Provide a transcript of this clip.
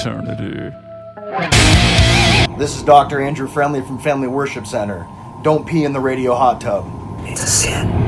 eternity. This is Dr. Andrew Friendly from Family Worship Center. Don't pee in the radio hot tub. It's a sin.